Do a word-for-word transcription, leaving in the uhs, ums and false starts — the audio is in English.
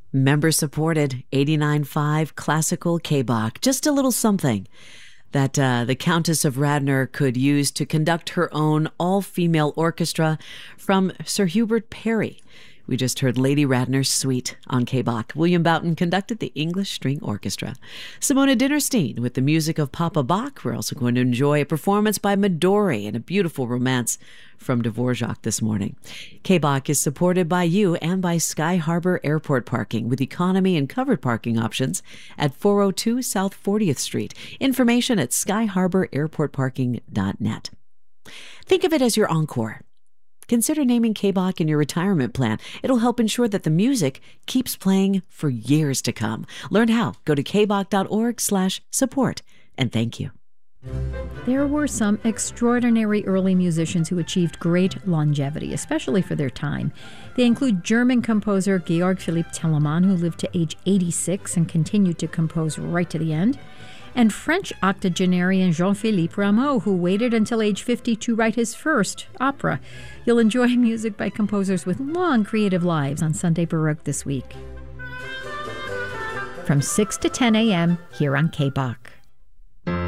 Member supported, eighty-nine point five Classical K-Bach. Just a little something that uh, the Countess of Radnor could use to conduct her own all-female orchestra from Sir Hubert Parry. We just heard Lady Radnor's Suite on K-Bach. William Boughton conducted the English String Orchestra. Simona Dinnerstein with the music of Papa Bach. We're also going to enjoy a performance by Midori and a beautiful romance from Dvorak this morning. K-Bach is supported by you and by Sky Harbor Airport Parking with economy and covered parking options at four oh two South fortieth Street. Information at sky harbor airport parking dot net. Think of it as your encore. Consider naming K-Bach in your retirement plan. It'll help ensure that the music keeps playing for years to come. Learn how. Go to kbach.org slash support. And thank you. There were some extraordinary early musicians who achieved great longevity, especially for their time. They include German composer Georg Philipp Telemann, who lived to age eighty-six and continued to compose right to the end, and French octogenarian Jean-Philippe Rameau, who waited until age fifty to write his first opera. You'll enjoy music by composers with long creative lives on Sunday Baroque this week. From six to ten a.m. here on K-Bach.